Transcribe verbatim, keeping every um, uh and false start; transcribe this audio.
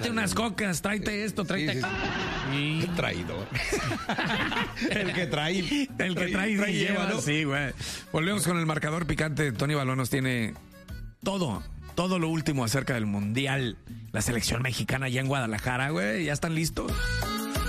tráete unas cocas, tráete esto, tráete... Sí, sí, sí. Y... Qué traidor. El que trae. El que trae y lleva, ¿no? Sí, güey. Volvemos con el marcador picante. Tony Balón nos tiene todo, todo lo último acerca del Mundial. La selección mexicana ya en Guadalajara, güey. ¿Ya están listos?